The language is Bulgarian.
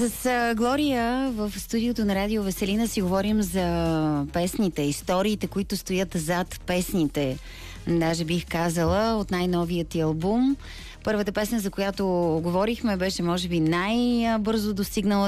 С Глория в студиото на Радио Веселина си говорим за песните, историите, които стоят зад песните. Даже бих казала от най-новият ти албум. Първата песен, за която говорихме, беше може би най-бързо достигнала